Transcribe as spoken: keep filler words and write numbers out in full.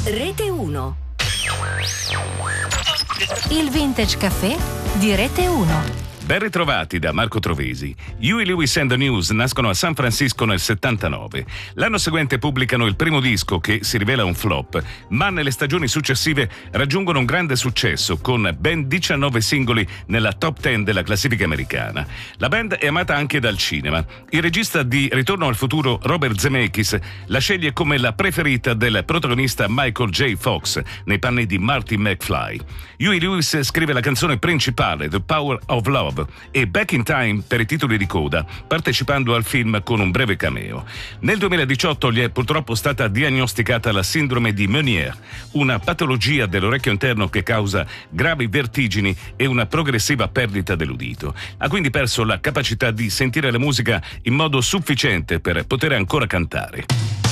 Rete uno. Il Vintage Café di Rete uno. Ben ritrovati da Marco Trovesi. Huey Lewis and the News nascono a San Francisco nel settantanove. L'anno seguente pubblicano il primo disco che si rivela un flop, ma nelle stagioni successive raggiungono un grande successo con ben diciannove singoli nella top dieci della classifica americana. La band è amata anche dal cinema. Il regista di Ritorno al futuro Robert Zemeckis la sceglie come la preferita del protagonista Michael J. Fox nei panni di Marty McFly. Huey Lewis scrive la canzone principale The Power of Love e Back in Time per i titoli di coda, partecipando al film con un breve cameo. Nel duemiladiciotto gli è purtroppo stata diagnosticata la sindrome di Meunier, una patologia dell'orecchio interno che causa gravi vertigini e una progressiva perdita dell'udito. Ha quindi perso la capacità di sentire la musica in modo sufficiente per poter ancora cantare.